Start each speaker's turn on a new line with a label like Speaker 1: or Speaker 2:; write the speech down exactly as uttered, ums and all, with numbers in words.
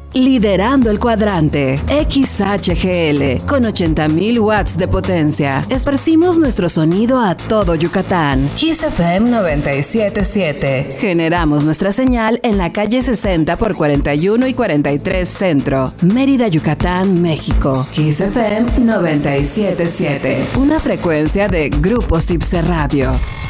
Speaker 1: Liderando el cuadrante, X H G L, con ochenta mil watts de potencia. Esparcimos nuestro sonido a todo Yucatán. Kiss F M noventa y siete punto siete. Generamos nuestra señal en la calle sesenta por cuarenta y uno y cuarenta y tres Centro, Mérida, Yucatán, México. Kiss F M noventa y siete punto siete. Una frecuencia de Grupo Cipse Radio.